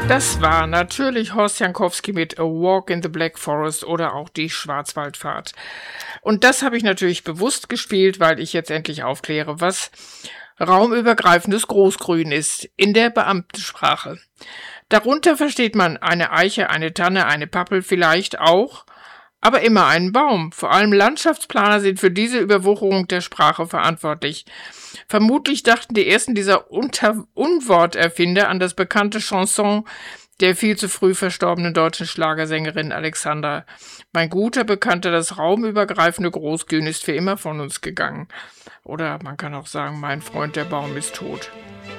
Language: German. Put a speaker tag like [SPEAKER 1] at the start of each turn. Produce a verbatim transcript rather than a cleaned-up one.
[SPEAKER 1] Das war natürlich Horst Jankowski mit A Walk in the Black Forest oder auch die Schwarzwaldfahrt. Und das habe ich natürlich bewusst gespielt, weil ich jetzt endlich aufkläre, was raumübergreifendes Großgrün ist in der Beamtensprache. Darunter versteht man eine Eiche, eine Tanne, eine Pappel vielleicht auch, aber immer einen Baum. Vor allem Landschaftsplaner sind für diese Überwucherung der Sprache verantwortlich. Vermutlich dachten die ersten dieser Unter- Unworterfinder an das bekannte Chanson der viel zu früh verstorbenen deutschen Schlagersängerin Alexandra. Mein guter Bekannter, das raumübergreifende Großgrün ist für immer von uns gegangen. Oder man kann auch sagen, mein Freund, der Baum ist tot.